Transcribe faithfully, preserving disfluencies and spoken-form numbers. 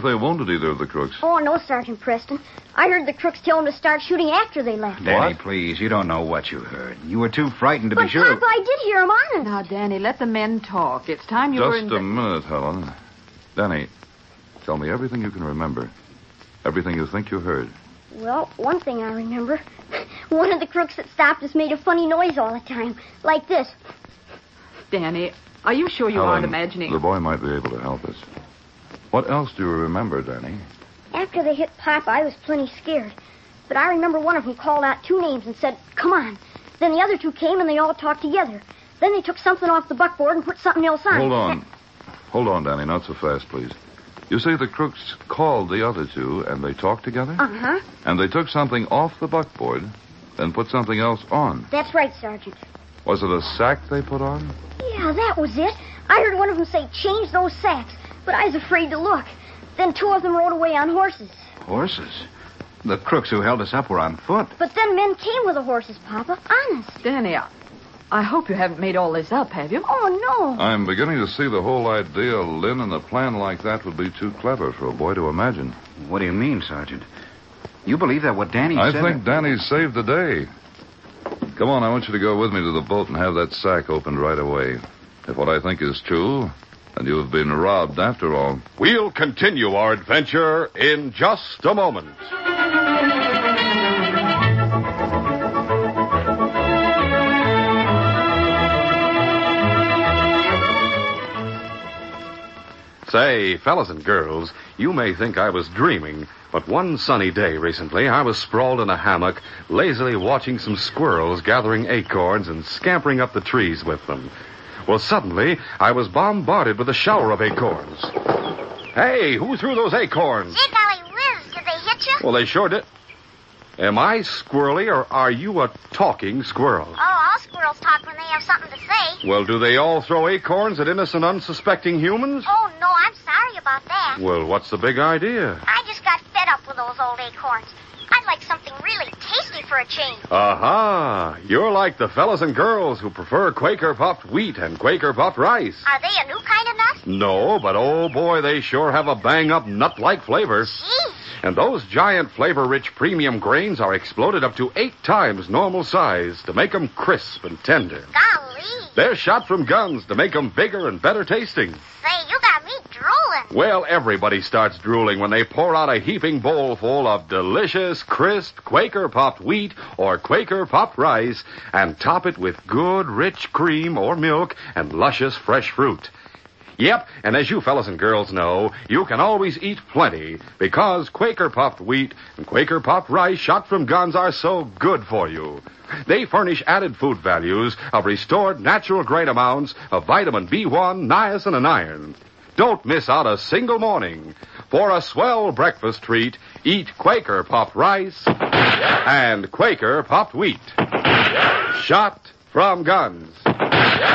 if they wounded either of the crooks. Oh, no, Sergeant Preston. I heard the crooks tell them to start shooting after they left. Danny, What? please, you don't know what you heard. You were too frightened to But, be sure. Papa, I did hear them honest. Now, Danny, let the men talk. It's time you were Just in... a minute, Helen. Danny, tell me everything you can remember. Everything you think you heard. Well, one thing I remember. One of the crooks that stopped us made a funny noise all the time. Like this. Danny, are you sure you Helen, aren't imagining... The boy might be able to help us. What else do you remember, Danny? After they hit Papa, I was plenty scared. But I remember one of them called out two names and said, "Come on." Then the other two came and they all talked together. Then they took something off the buckboard and put something else on. Hold on. Hold on, Danny. Not so fast, please. You say the crooks called the other two and they talked together? Uh-huh. And they took something off the buckboard, then put something else on. That's right, Sergeant. Was it a sack they put on? Yeah, that was it. I heard one of them say, "Change those sacks." But I was afraid to look. Then two of them rode away on horses. Horses? The crooks who held us up were on foot. But then men came with the horses, Papa. Honest. Danny, I, I hope you haven't made all this up, have you? Oh, no. I'm beginning to see the whole idea, Lynn, and a plan like that would be too clever for a boy to imagine. What do you mean, Sergeant? You believe that what Danny I said... think Danny saved the day. Come on, I want you to go with me to the boat and have that sack opened right away. If what I think is true, then you have been robbed after all. We'll continue our adventure in just a moment. Say, fellas and girls, you may think I was dreaming, but one sunny day recently, I was sprawled in a hammock, lazily watching some squirrels gathering acorns and scampering up the trees with them. Well, suddenly, I was bombarded with a shower of acorns. Hey, who threw those acorns? Gee, golly whiz, did they hit you? Well, they sure did. Am I squirrely, or are you a talking squirrel? Oh, all squirrels talk when they have something to say. Well, do they all throw acorns at innocent, unsuspecting humans? Oh, no, I'm sorry about that. Well, what's the big idea? I just got fed up with those old acorns. I'd like something really tasty for a change. Aha! You're like the fellas and girls who prefer Quaker puffed wheat and Quaker puffed rice. Are they a new kind of nut? No, but oh boy, they sure have a bang-up nut-like flavor. Gee. And those giant flavor-rich premium grains are exploded up to eight times normal size to make them crisp and tender. Golly. They're shot from guns to make them bigger and better tasting. Say, you got me drooling. Well, everybody starts drooling when they pour out a heaping bowl full of delicious, crisp Quaker puffed wheat or Quaker puffed rice and top it with good, rich cream or milk and luscious fresh fruit. Yep, and as you fellas and girls know, you can always eat plenty because Quaker puffed wheat and Quaker puffed rice shot from guns are so good for you. They furnish added food values of restored natural grain amounts of vitamin B one, niacin, and iron. Don't miss out a single morning. For a swell breakfast treat, eat Quaker puffed rice and Quaker puffed wheat. Shot from guns.